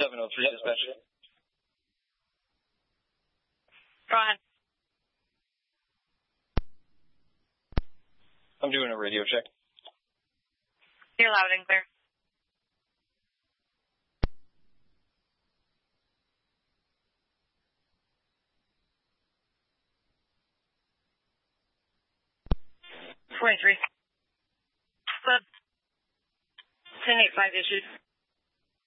703 dispatch. Go ahead. I'm doing a radio check. You're loud and clear. Club 1085 issued.